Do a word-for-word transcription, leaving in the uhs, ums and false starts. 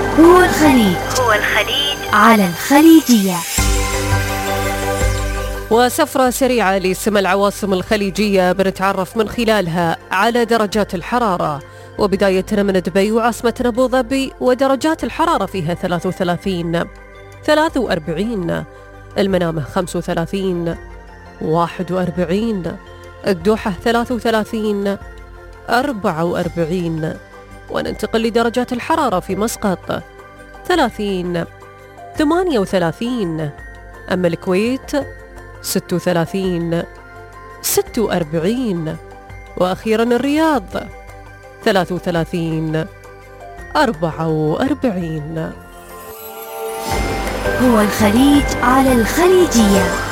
هو الخليج هو الخليج على الخليجية. وسفرة سريعة لسمى العواصم الخليجية بنتعرف من خلالها على درجات الحرارة، وبداية من دبي وعاصمة أبو ظبي ودرجات الحرارة فيها ثلاثة وثلاثين، ثلاثة وأربعين، المنامة خمسة وثلاثين، واحد وأربعين، الدوحة ثلاثة وثلاثين، أربعة وأربعين. وننتقل لدرجات الحرارة في مسقط ثلاثين، ثمانية وثلاثين، أما الكويت ستة وثلاثين، ستة وأربعين، وأخيرا الرياض ثلاثة وثلاثين، أربعة وأربعين. هو الخليج على الخليجية.